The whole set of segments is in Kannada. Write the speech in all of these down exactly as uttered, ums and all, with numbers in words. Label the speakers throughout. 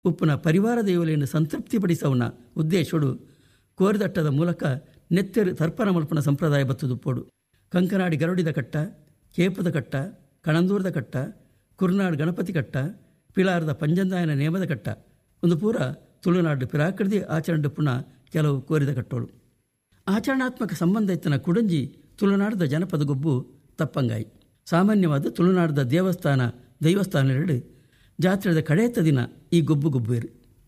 Speaker 1: ಉಪ್ಪುನ ಪರಿವಾರ ದೇವಲೆಯನ್ನು ಸಂತೃಪ್ತಿಪಡಿಸವನ ಉದ್ದೇಶಡು ಕೋರಿದಟ್ಟದ ಮೂಲಕ ನೆತ್ತೆರು ತರ್ಪಣ ಮಲ್ಪನ ಸಂಪ್ರದಾಯ ಬತ್ತುದುಪ್ಪೋಡು. ಕಂಕನಾಡಿ ಗರುಡಿದ ಕಟ್ಟ, ಕೇಪದ ಕಟ್ಟ, ಕಣಂದೂರದ ಕಟ್ಟ, ಕುರುನಾಡು ಗಣಪತಿ ಕಟ್ಟ, ಪಿಳಾರದ ಪಂಜಂದಾಯನ ನೇಮದ ಕಟ್ಟ ಒಂದು ಪೂರ ತುಳುನಾಡು ಪಿರಾಕೃತಿ ಆಚರಣೆ ಪುನಃ ಕೆಲವು ಕೋರಿದ ಕಟ್ಟೋಳು. ಆಚರಣಾತ್ಮಕ ಸಂಬಂಧ ಇತ್ತನ ಕುಡಂಜಿ ತುಳುನಾಡದ ಜನಪದ ಗೊಬ್ಬು ತಪ್ಪಂಗಾಯಿ. ಸಾಮಾನ್ಯವಾದ ತುಳುನಾಡದ ದೇವಸ್ಥಾನ ದೈವಸ್ಥಾನಗಳು ಜಾತ್ರೆದ ಕಡೆಯತ್ತ ದಿನ ಈ ಗೊಬ್ಬು ಗೊಬ್ಬುವೇರು.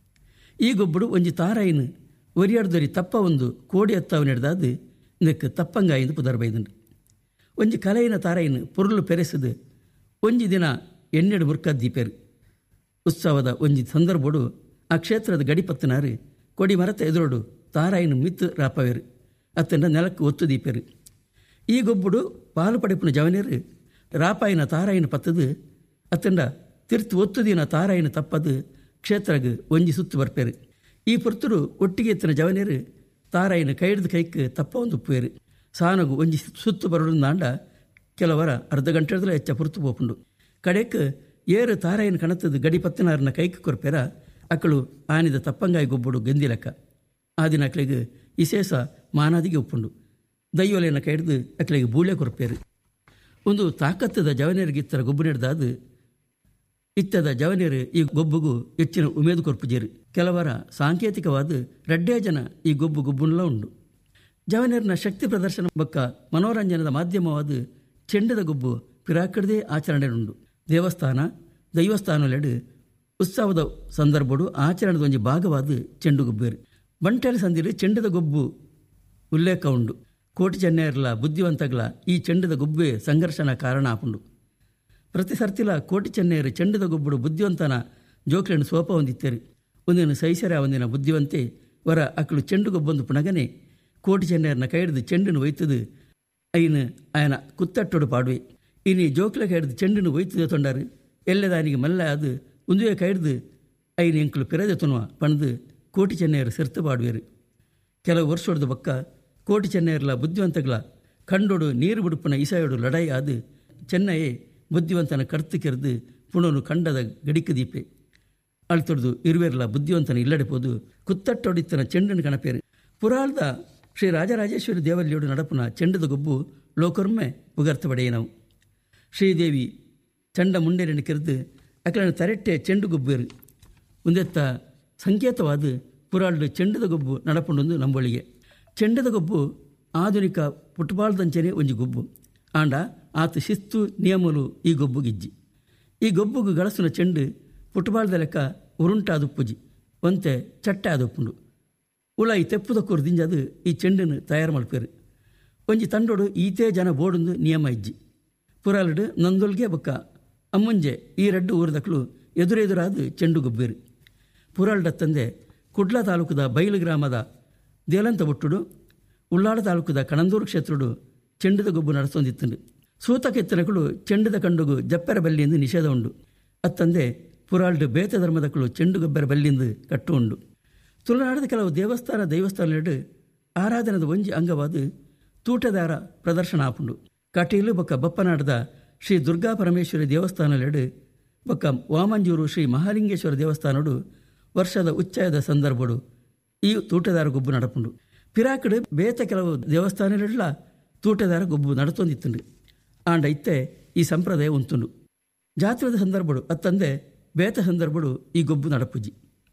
Speaker 1: ಈ ಗೊಬ್ಬುಡು ಒಂಜಿ ತಾರಾಯಿನ ಒರಿಯಾಡ್ದೊರಿ ತಪ್ಪ ಒಂದು ಕೋಡಿ ಹತ್ತಾವು ನಡೆದಾದು ಇದಕ್ಕೆ ತಪ್ಪಂಗಾಯಿಂದ ಪುದರ್ಬೈದಂಡು. ಒಂಜಿ ಕಲೆಯಿನ ತಾರಾಯಿನ ಪೊರುಳು ಪೆರೆಸದು ಒಂಜಿ ದಿನ ಎಣ್ಣೆಡು ಮುರ್ಕದ್ದೀಪೇರು. ಉತ್ಸವದ ಒಂಜಿ ಸಂದರ್ಭಡು ಆ ಕ್ಷೇತ್ರದ ಗಡಿಪತ್ತನಾರು ಕೊಡಿ ಮರತ ಎದುರೋಡು ತಾರಾಯಿನ ಮಿತ್ತು ರಾಪವೇರು ಅತ್ತಂಡ ನೆಲಕ್ಕೆ ಒತ್ತು ದೀಪೇರು. ಈ ಗೊಬ್ಬುಡು ಪಾಲು ಪಡೆಪಿನ ಜವನೇರು ರಾಪಾಯಿನ ತಾರಾಯಿನ ಪತ್ತದು ಅತ್ತಂಡ ತಿರ್ತು ಒತ್ತು ದಿನ ತಾರಾಯಿನ ತಪ್ಪದು ಕ್ಷೇತ್ರಗ ಒಂಜಿ ಸುತ್ತು ಬರ್ಪೇರು. ಈ ಪುರ್ತರು ಒಟ್ಟಿಗೆ ಎತ್ತಿನ ಜವನೇರು ತಾರಾಯಿನ ಕೈಡ್ದು ಕೈಕ್ಕೆ ತಪ್ಪ ಒಂದು ಉಪ್ಪುವೇರು. ಸಾನಗು ಒಂಜಿ ಸುತ್ತು ಬರೋಡು ನಾಂಡ ಕೆಲವರ ಅರ್ಧ ಗಂಟೆದಲ್ಲ ಹೆಚ್ಚ ಪುರ್ತು ಪೋಪುಂಡು. ಕಡೆಕ್ ಏರು ತಾರಾಯಿನ ಕಣತದ ಗಡಿ ಪತ್ತನಾರನ ಕೈക്ക് ಕೊರ್ಪೇರ ಅಕ್ಕಳು ಆನಿದ ತಪ್ಪಂಗಾಯಿ ಗೊಬ್ಬುಡು ಗಂದಿ ಲೆಕ್ಕ. ಆ ದಿನ ಅಕ್ಕಳಿಗೆ ವಿಶೇಷ ಮಾನಾದಿಗೆ ಉಪ್ಪುಂಡು. ದೈವಲೆಯನ್ನು ಕೈಡ್ದು ಅಕ್ಕಳಿಗೆ ಬೂಳೆ ಕೊರ್ಪೇರು. ಒಂದು ತಾಕತ್ತದ ಜವನೇರಿಗೆ ಇತ್ತರ ಗೊಬ್ಬು ನಡೆದಾದು ಇತ್ತದ ಜವನೇರು ಈ ಗೊಬ್ಬುಗೂ ಹೆಚ್ಚಿನ ಉಮೇದು ಕೊರ್ಪುಜೇರು. ಕೆಲವರ ಸಾಂಕೇತಿಕವಾದ ರಡ್ಡೇ ಜನ ಈ ಗೊಬ್ಬು ಗೊಬ್ಬುನ್ಲ ಉಂಡು. ಜವನೇರಿನ ಶಕ್ತಿ ಪ್ರದರ್ಶನ ಬೊಕ್ಕ ಮನೋರಂಜನದ ಮಾಧ್ಯಮವಾದ ಚೆಂಡದ ಗೊಬ್ಬು ಪಿರಾಕಡದೇ ಆಚರಣೆ ಉಂಡು. ದೇವಸ್ಥಾನ ದೈವಸ್ಥಾನಲೆಡು ಉತ್ಸವದ ಸಂದರ್ಭಡು ಆಚರಣೆದ ಒಂಜಿ ಭಾಗವಾದ ಚೆಂಡು ಗೊಬ್ಬೇರು. ಬಂಟೆಲ ಸಂದಿಲು ಚೆಂಡದ ಗೊಬ್ಬು ಉಲ್ಲೇಖ ಉಂಡು. ಕೋಟಿ ಚೆನ್ನೈರ್ಲ ಬುದ್ಧಿವಂತಗ್ಲ ಈ ಚೆಂಡದ ಗೊಬ್ಬೆ ಸಂಘರ್ಷನ ಕಾರಣ ಆಪುಂಡು. ಪ್ರತಿ ಸರ್ತಿಲ ಕೋಟಿ ಚೆನ್ನೈರು ಚೆಂಡದ ಗೊಬ್ಬುಡು ಬುದ್ಧಿವಂತನ ಜೋಕ್ಲೆಂಡು ಸೋಪ ಹೊಂದಿತ್ತೇರು. ಒಂದಿನ ಸೈಸರ ಒಂದಿನ ಬುದ್ಧಿವಂತೆ ವರ ಅಕ್ಕಳು ಚೆಂಡು ಗೊಬ್ಬೊಂದು ಪುಣಗನೆ ಕೋಟಿ ಚೆನ್ನೈರ್ನ ಕೈಡ್ದು ಚೆಂಡನ್ನು ಒಯ್ತದು ಐನು ಆಯನ ಕುತ್ತಟ್ಟೊಡು ಪಾಡುವೆ. ಇನಿ ಜೋಕ್ಲ ಕೈಡ್ದು ಚೆಂಡನ್ನು ಒಯ್ತದೆ ತೊಂಡಾರು ಎಲ್ಲದಾನಿಗೆ ಮಲ್ಲ ಅದು ಉಂದುವೆ ಕೈಡ್ದು ಐನು ಎಂಕಲು ಪಿರದೆ ತುಣುವ ಪಣದು ಕೋಟಿ ಚೆನ್ನೈರು ಸೆರ್ತು ಪಾಡುವೇರು. ಕೆಲವು ವರ್ಷ ಹೊಡೆದ ಬೊಕ್ಕ ಕೋಟಿ ಚೆನ್ನೈರ್ಲ ಬುದ್ಧಿವಂತಗಳ ಕಂಡೋಡು ನೀರು ಬಿಡುಪುನ ಇಸಾಯೋಡು ಲಡಾಯಿ ಆದು ಚೆನ್ನೈಯೇ ಬುದ್ಧಿವಂತನ ಕರ್ತು ಕೆರೆದು ಪುಣನು ಕಂಡದ ಗಡಿಕ ದೀಪೆ ಅಳ್ತೊಡ್ದು ಇರುವೇರ್ಲ ಬುದ್ಧಿವಂತನ ಇಲ್ಲಡೆಪೋದು ಕುತ್ತಟ್ಟೊಡಿತನ ಚೆಂಡನ್ನು ಕಣಪೇರು. ಪುರಾಳದ ಶ್ರೀ ರಾಜರಾಜೇಶ್ವರಿ ದೇವಲ್ಲಿಯೋಡು ನಡಪುನ ಚೆಂಡದ ಗೊಬ್ಬು ಲೋಕರ್ಮೆ ಪುಗರ್ತ ಬಡೆಯನವು. ಶ್ರೀದೇವಿ ಚಂಡ ಮುಂಡೆರನ್ನು ಕೆರೆದು ಅಕ್ಕಳನ್ನು ತರೆಟ್ಟೆ ಚೆಂಡು ಗೊಬ್ಬೇರು ಒಂದೆತ್ತ ಸಂಕೇತವಾದ ಪುರಾಳ್ದು ಚೆಂಡದ ಗೊಬ್ಬು ನಡಪುಂಡೊಂದು ನಂಬೊಳಿಗೆ. ಚೆಂಡದ ಗೊಬ್ಬು ಆಧುನಿಕ ಪುಟ್ಬಾಳ್ದಂಚನೆ ಒಂಜಿ ಗೊಬ್ಬು ಆಂಡ ಆತ ಶಿಸ್ತು ನಿಯಮಲು ಈ ಗೊಬ್ಬು ಗಿಜ್ಜಿ. ಈ ಗೊಬ್ಬುಗು ಗಳಸಿನ ಚೆಂಡು ಪುಟ್ಬಾಳ್ದ ಲೆಕ್ಕ ಉರುಂಟಾದುಪ್ಪುಜಿ ಒಂತೆ ಚಟ್ಟೆ ಆದುಪ್ಪುಂಡು. ಉಳ ಈ ತೆಪ್ಪುದ ಕೂರು ದಿಂಜದು ಈ ಚೆಂಡನ್ನು ತಯಾರು ಮಲ್ಪೇರು. ಒಂಜಿ ತಂಡೋಡು ಈತೇ ಜನ ಬೋಡೊಂದು ನಿಯಮ ಇಜ್ಜಿ. ಪುರಾಲಡು ನಂದೊಲ್ಗೆ ಬೊಕ್ಕ ಅಮ್ಮಂಜೆ ಈ ರಡ್ಡು ಊರದಕ್ಕಳು ಎದುರೆದುರಾದು ಚೆಂಡು ಗೊಬ್ಬೇರು. ಪುರಾಲ್ಡ ತಂದೆ ಕುಡ್ಲ ತಾಲೂಕದ ಬೈಲು ಗ್ರಾಮದ ದೇಲಂತ ಒಟ್ಟುಡು ಉಳ್ಳಾಳ ತಾಲೂಕದ ಕಣಂದೂರು ಕ್ಷೇತ್ರಡು ಚೆಂಡದ ಗೊಬ್ಬು ನಡೆಸೊಂದಿತ್ತಂಡು. ಸೂತ ಕೆತ್ತನಗಳು ಚೆಂಡದ ಕಂಡುಗು ಜಪ್ಪೆರ ಬಲ್ಲಿಂದು ನಿಷೇಧ ಉಂಡು. ಅತ್ತಂದೆ ಪುರಾಲ್ಡು ಬೇತ ಧರ್ಮದಕ್ಕಳು ಚೆಂಡು ಗೊಬ್ಬರ ಬಲ್ಲಿಂದು ಕಟ್ಟು ಉಂಡು. ತುಳುನಾಡದ ಕೆಲವು ದೇವಸ್ಥಾನ ದೈವಸ್ಥಾನಗಳು ಆರಾಧನದ ಒಂಜಿ ಅಂಗವಾದ ತೂಟದಾರ ಪ್ರದರ್ಶನ ಆಪುಂಡು. ಕಟೀಲು ಬೊಕ್ಕ ಬಪ್ಪನಾಡದ ಶ್ರೀ ದುರ್ಗಾ ಪರಮೇಶ್ವರಿ ದೇವಸ್ಥಾನಲೆಡು ಬೊಕ್ಕ ವಾಮಂಜೂರು ಶ್ರೀ ಮಹಾಲಿಂಗೇಶ್ವರ ದೇವಸ್ಥಾನಡು ವರ್ಷದ ಉಚ್ಚಾಯದ ಸಂದರ್ಭಡು ಈ ತೂಟದಾರ ಗೊಬ್ಬು ನಡಪುಂಡು. ಪಿರಾಕಡು ಬೇತ ಕೆಲವು ದೇವಸ್ಥಾನಗಳೆಲ್ಲ ತೂಟದಾರ ಗೊಬ್ಬು ನಡತೊಂದಿತ್ತುಂಡು. ಆಂಡ ಇತ್ತೆ ಈ ಸಂಪ್ರದಾಯ ಉಂತುಂಡು. ಜಾತ್ರೆದ ಸಂದರ್ಭಡು ಅತ್ತಂದೆ ಬೇತ ಸಂದರ್ಭಡು ಈ ಗೊಬ್ಬು ನಡಪುಜಿ.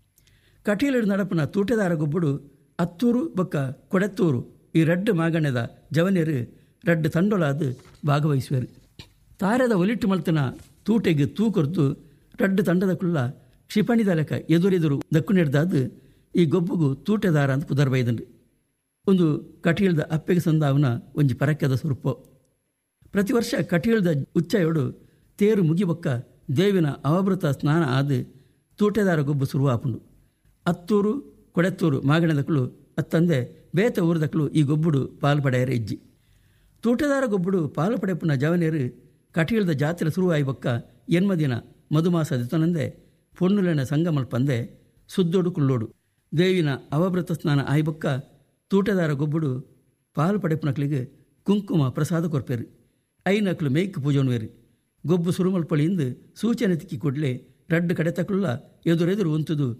Speaker 1: ಕಟೀಲಡು ನಡಪುನ ತೂಟದಾರ ಗೊಬ್ಬುಡು ಅತ್ತೂರು ಬೊಕ್ಕ ಕೊಡೆತ್ತೂರು ಈ ರಡ್ಡು ಮಾಗಣ್ಯದ ಜವನೇರು ರಡ್ಡು ತಂಡೊಳಾದು ಭಾಗವಹಿಸುವರು. ತಾರದ ಒಲಿಟ್ಟು ಮಲ್ತನ ತೂಟೆಗೆ ತೂಕೊರ್ದು ರಡ್ಡು ತಂಡದ ಕುಳ್ಳ ಕ್ಷಿಪಣಿದ ಲೆಕ್ಕ ಎದುರೆದುರು ದಕ್ಕು ನೆಡ್ದಾದು ಈ ಗೊಬ್ಬುಗು ತೂಟೆದಾರ ಅಂತ ಪುದರ್ಬೈದಂಡು. ಒಂದು ಕಟೀಳ್ದ ಅಪ್ಪೆಗೆ ಸಂದಾವನ ಒಂಜಿ ಪರಕ್ಯದ ಸ್ವರೂಪ. ಪ್ರತಿ ವರ್ಷ ಕಟೀಳ್ದ ಉಚ್ಚಾಯೋಡು ತೇರು ಮುಗಿಬೊಕ್ಕ ದೇವಿನ ಅವಭೃತ ಸ್ನಾನ ಆದು ತೂಟೆದಾರ ಗೊಬ್ಬು ಶುರುವಾಪುಂಡು. ಅತ್ತೂರು ಕೊಡೆತ್ತೂರು ಮಾಗಣದಕ್ಕಳು ಅತ್ತಂದೆ ಬೇತ ಊರದಕ್ಕಳು ಈ ಗೊಬ್ಬುಡು ಪಾಲು ಪಡೆಯರ ಇಜ್ಜಿ. ತೂಟೆದಾರ ಗೊಬ್ಬುಡು ಪಾಲು ಪಡೆಪುನ ಜವನೇರು ಕಟೀಳ್ದ ಜಾತ್ರೆ ಶುರುವಾಯಿ ಬೊಕ್ಕ ಎನ್ಮದಿನ ಮಧುಮಾಸ ದಿತನಂದೆ ಪೊಣ್ಣುಲೆನ ಸಂಗಮಲ್ಪಂದೆ ಸುದ್ದೋಡು ಕುಳ್ಳೋಡು ದೇವಿನ ಅವಭೃತ ಸ್ನಾನ ಆಯ್ಬೊಕ್ಕ ತೂಟೆದಾರ ಗೊಬ್ಬುಡು ಪಾಲು ಪಡೆಪುನಕ್ಲಿಗೆ ಕುಂಕುಮ ಪ್ರಸಾದ ಕೊರ್ಪೇರು. ಐನಕ್ಲು ಮೇಯ್ಕ್ ಪೂಜೋನ್ವೇರು. ಗೊಬ್ಬು ಸುರುಮಲ್ಪಳಿಯಿಂದ ಸೂಚನೆ ತಿಕ್ಕಿ ಕೊಡ್ಲೆ ರಡ್ಡು ಕಡೆತಕುಳ್ಳ ಎದುರೆದುರು ಉಂತುದು